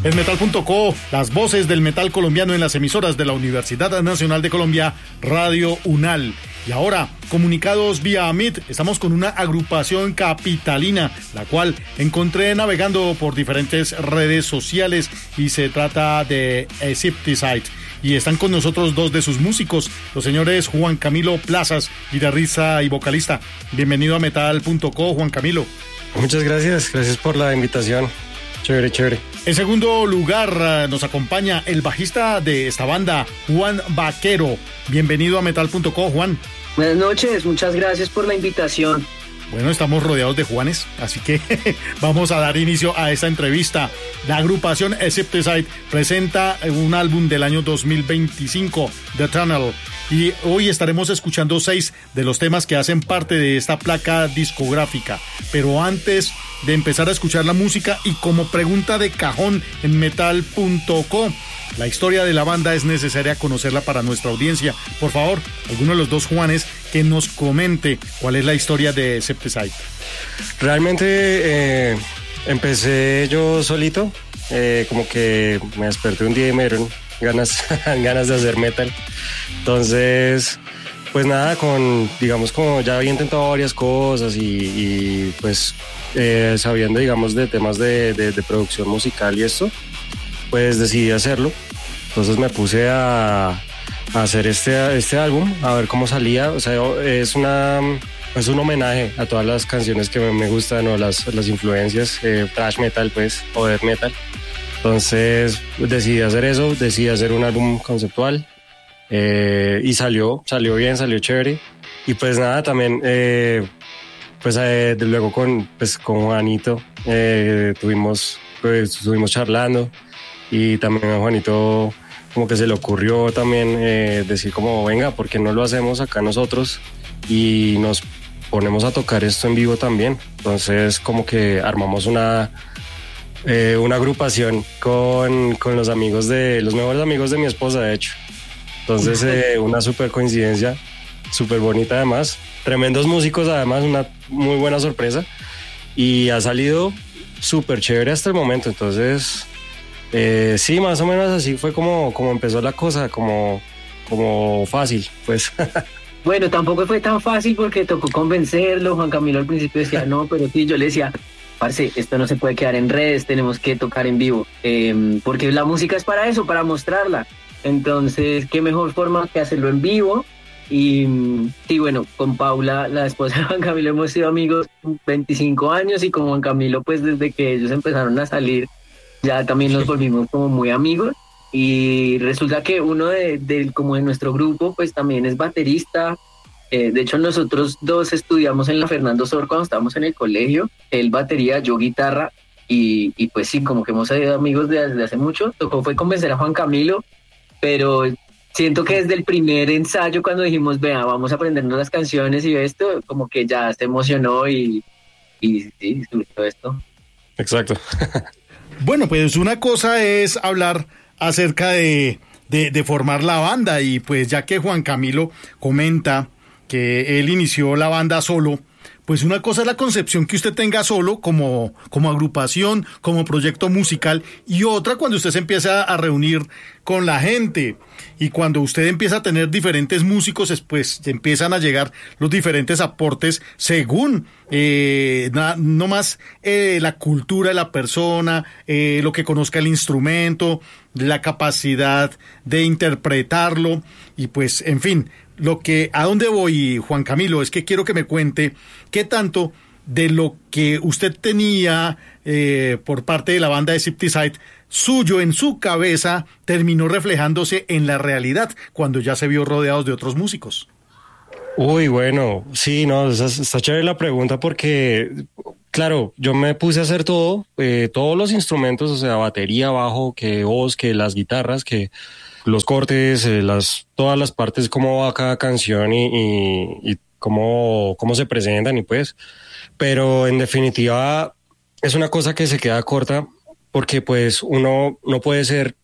En Metal.co, las voces del metal colombiano en las emisoras de la Universidad Nacional de Colombia, Radio UNAL. Y ahora, comunicados vía Meet, estamos con una agrupación capitalina, la cual encontré navegando por diferentes redes sociales y se trata de Septicide. Y están con nosotros dos de sus músicos, los señores Juan Camilo Plazas, guitarrista y vocalista. Bienvenido a Metal.co, Juan Camilo. Muchas gracias por la invitación. Chévere. En segundo lugar, nos acompaña el bajista de esta banda, Juan Vaquero. Bienvenido a Metal.co, Juan. Buenas noches, muchas gracias por la invitación. Bueno, estamos rodeados de Juanes, así que vamos a dar inicio a esta entrevista. La agrupación Septicide presenta un álbum del año 2025, The Tunnel, y hoy estaremos escuchando 6 de los temas que hacen parte de esta placa discográfica. Pero antes de empezar a escuchar la música y como pregunta de cajón en Metal.co, la historia de la banda es necesaria conocerla para nuestra audiencia. Por favor, alguno de los dos Juanes que nos comente cuál es la historia de Septicide. Realmente empecé yo solito, como que me desperté un día y me dieron ganas de hacer metal. Entonces, pues nada, como ya había intentado varias cosas y pues sabiendo, digamos, de temas de producción musical y esto, pues decidí hacerlo. Entonces me puse a hacer este álbum, a ver cómo salía. O sea, es un homenaje a todas las canciones que me gustan o las influencias, thrash metal pues, o death metal. Entonces decidí hacer eso, decidí hacer un álbum conceptual y salió bien, salió chévere. Y pues nada, también luego con Juanito estuvimos charlando. Y también a Juanito como que se le ocurrió también decir como, venga, ¿por qué no lo hacemos acá nosotros? Y nos ponemos a tocar esto en vivo también. Entonces como que armamos una agrupación con los mejores amigos de mi esposa, de hecho. Entonces una súper coincidencia, súper bonita además. Tremendos músicos además, una muy buena sorpresa. Y ha salido súper chévere hasta el momento, entonces... sí, más o menos así fue como empezó la cosa, como fácil, pues. Bueno, tampoco fue tan fácil porque tocó convencerlo. Juan Camilo al principio decía no, pero sí, yo le decía, parce, esto no se puede quedar en redes, tenemos que tocar en vivo, porque la música es para eso, para mostrarla. Entonces, qué mejor forma que hacerlo en vivo. Y bueno, con Paula, la esposa de Juan Camilo, hemos sido amigos 25 años y con Juan Camilo, pues desde que ellos empezaron a salir, ya también nos volvimos como muy amigos. Y resulta que uno de nuestro grupo pues también es baterista. De hecho nosotros dos estudiamos en la Fernando Sor cuando estábamos en el colegio, él batería, yo guitarra, y pues sí, como que hemos sido amigos desde hace mucho. Fue convencer a Juan Camilo, pero siento que desde el primer ensayo cuando dijimos, vea, vamos a aprendernos las canciones y esto, como que ya se emocionó y sí, surgió esto. Exacto. Bueno, pues una cosa es hablar acerca de formar la banda, y pues ya que Juan Camilo comenta que él inició la banda solo, pues una cosa es la concepción que usted tenga solo como agrupación, como proyecto musical, y otra cuando usted se empieza a reunir con la gente y cuando usted empieza a tener diferentes músicos, pues empiezan a llegar los diferentes aportes según no más la cultura de la persona, lo que conozca el instrumento, la capacidad de interpretarlo, y pues en fin, a dónde voy, Juan Camilo, es que quiero que me cuente qué tanto de lo que usted tenía por parte de la banda de Septicide suyo en su cabeza terminó reflejándose en la realidad cuando ya se vio rodeados de otros músicos. Uy, bueno, sí, no, está chévere la pregunta porque, claro, yo me puse a hacer todos los instrumentos, o sea, batería, bajo, que voz, que las guitarras, que los cortes, todas las partes, cómo va cada canción y cómo se presentan y pues, pero en definitiva es una cosa que se queda corta porque pues uno no puede ser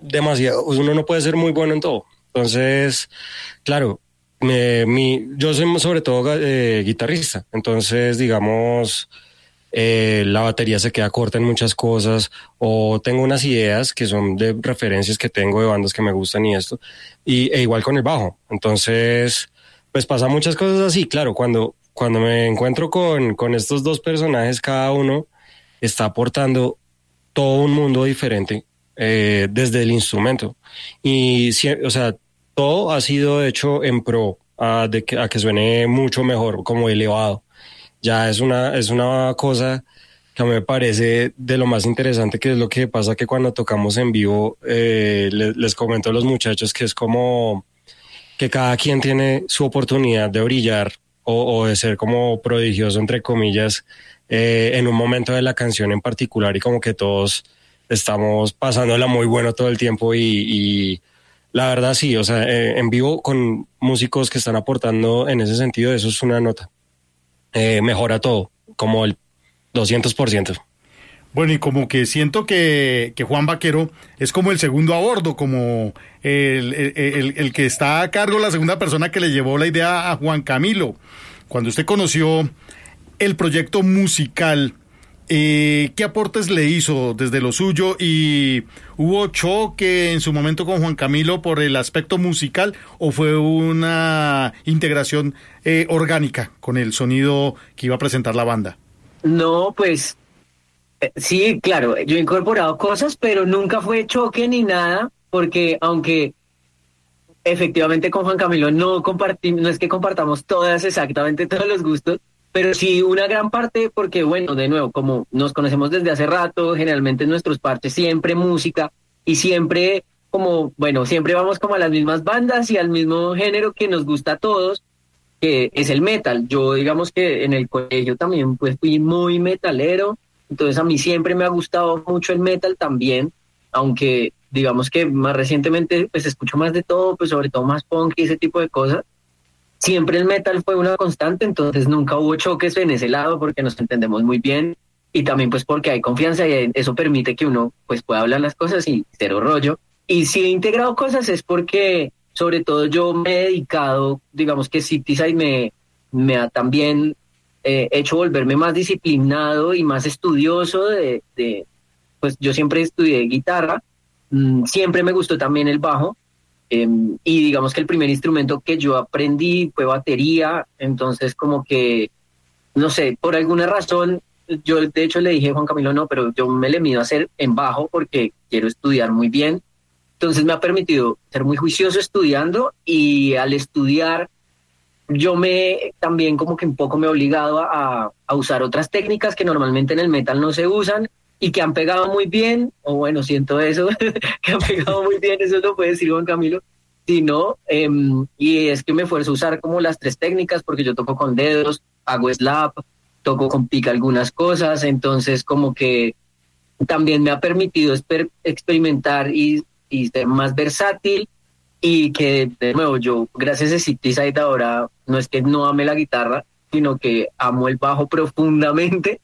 muy bueno en todo. Entonces, claro, yo soy sobre todo guitarrista, entonces digamos la batería se queda corta en muchas cosas, o tengo unas ideas que son de referencias que tengo de bandas que me gustan y esto, e igual con el bajo. Entonces, pues pasa muchas cosas así. Claro, cuando me encuentro con estos dos personajes, cada uno está aportando todo un mundo diferente desde el instrumento. Y, o sea, todo ha sido hecho en pro a que suene mucho mejor, como elevado. Ya es una cosa que a mí me parece de lo más interesante, que es lo que pasa que cuando tocamos en vivo, les comento a los muchachos que es como que cada quien tiene su oportunidad de brillar o de ser como prodigioso, entre comillas, en un momento de la canción en particular, y como que todos estamos pasándola muy bueno todo el tiempo y la verdad sí, o sea, en vivo con músicos que están aportando en ese sentido, eso es una nota. Mejora todo, como el 200%. Bueno, y como que siento que Juan Vaquero es como el segundo a bordo, como el que está a cargo, la segunda persona que le llevó la idea a Juan Camilo. Cuando usted conoció el proyecto musical, ¿qué aportes le hizo desde lo suyo? ¿Y hubo choque en su momento con Juan Camilo por el aspecto musical, o fue una integración orgánica con el sonido que iba a presentar la banda? No, pues sí, claro, yo he incorporado cosas, pero nunca fue choque ni nada, porque aunque efectivamente con Juan Camilo no es que compartamos exactamente todos los gustos, pero sí una gran parte, porque bueno, de nuevo, como nos conocemos desde hace rato, generalmente en nuestros parches siempre música, y siempre como, bueno, siempre vamos como a las mismas bandas y al mismo género que nos gusta a todos, que es el metal. Yo digamos que en el colegio también pues fui muy metalero, entonces a mí siempre me ha gustado mucho el metal también, aunque digamos que más recientemente pues escucho más de todo, pues sobre todo más punk y ese tipo de cosas. Siempre el metal fue una constante, entonces nunca hubo choques en ese lado porque nos entendemos muy bien, y también pues porque hay confianza y eso permite que uno pues pueda hablar las cosas y cero rollo. Y si he integrado cosas es porque sobre todo yo me he dedicado, digamos que Cityside me ha también hecho volverme más disciplinado y más estudioso pues yo siempre estudié guitarra, siempre me gustó también el bajo, y digamos que el primer instrumento que yo aprendí fue batería, entonces como que, no sé, por alguna razón, yo de hecho le dije a Juan Camilo, no, pero yo me le mido a hacer en bajo porque quiero estudiar muy bien, entonces me ha permitido ser muy juicioso estudiando, y al estudiar yo también como que un poco me he obligado a usar otras técnicas que normalmente en el metal no se usan, y que han pegado muy bien, o bueno, siento eso, que han pegado muy bien, eso lo puede decir Juan Camilo, si no, y es que me esfuerzo a usar como las tres técnicas, porque yo toco con dedos, hago slap, toco con pica algunas cosas, entonces como que también me ha permitido experimentar y ser más versátil, y que de nuevo yo, gracias a Cityside ahora, no es que no ame la guitarra, sino que amo el bajo profundamente,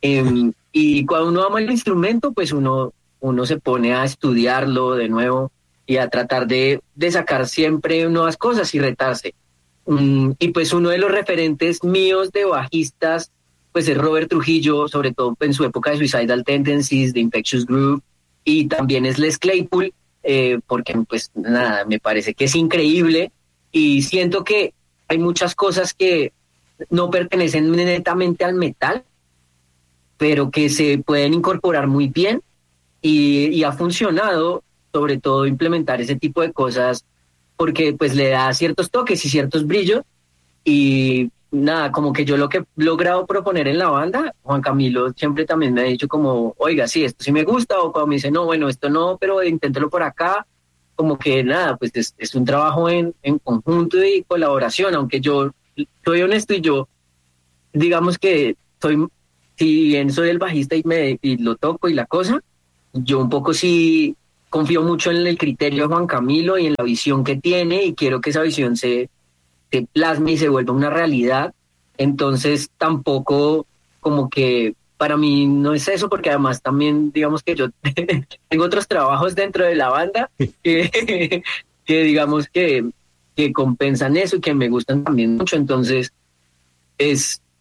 y cuando uno ama el instrumento, pues uno se pone a estudiarlo de nuevo y a tratar de sacar siempre nuevas cosas y retarse. Y pues uno de los referentes míos de bajistas, pues es Robert Trujillo, sobre todo en su época de Suicidal Tendencies, de Infectious Groove, y también es Les Claypool, porque pues nada, me parece que es increíble, y siento que hay muchas cosas que no pertenecen netamente al metal, pero que se pueden incorporar muy bien, y ha funcionado, sobre todo implementar ese tipo de cosas, porque pues le da ciertos toques y ciertos brillos, y nada, como que yo lo que he logrado proponer en la banda, Juan Camilo siempre también me ha dicho como, oiga, sí, esto sí me gusta, o cuando me dice, no, bueno, esto no, pero inténtelo por acá, como que nada, pues es un trabajo en conjunto y colaboración, aunque yo soy honesto y yo, digamos que si bien soy el bajista y lo toco y la cosa, yo un poco sí confío mucho en el criterio de Juan Camilo y en la visión que tiene, y quiero que esa visión se plasme y se vuelva una realidad. Entonces tampoco como que para mí no es eso, porque además también digamos que yo tengo otros trabajos dentro de la banda que digamos que compensan eso y que me gustan también mucho. Entonces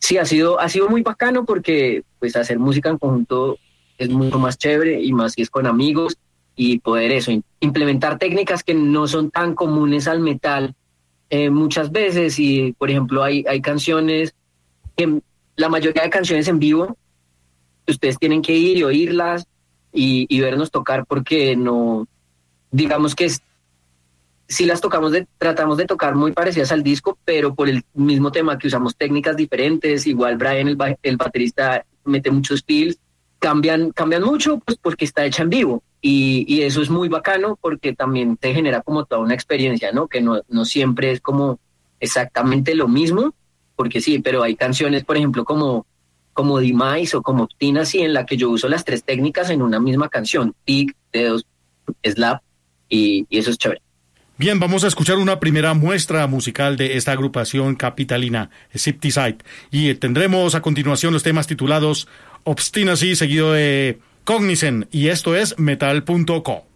sí, ha sido muy bacano porque pues hacer música en conjunto es mucho más chévere y más si es con amigos y poder eso, implementar técnicas que no son tan comunes al metal muchas veces y por ejemplo hay canciones, que la mayoría de canciones en vivo ustedes tienen que ir y oírlas y vernos tocar porque no, digamos que si las tratamos de tocar muy parecidas al disco, pero por el mismo tema que usamos técnicas diferentes, igual Brian, el baterista, mete muchos feels, cambian mucho pues porque está hecha en vivo y eso es muy bacano porque también te genera como toda una experiencia, ¿no? Que no siempre es como exactamente lo mismo, porque sí, pero hay canciones, por ejemplo, como Demise o como Obstinacy, en la que yo uso las tres técnicas en una misma canción, pick, dedos, slap, y eso es chévere. Bien, vamos a escuchar una primera muestra musical de esta agrupación capitalina, Septicide, y tendremos a continuación los temas titulados Obstinacy, seguido de Cognizant, y esto es metal.co.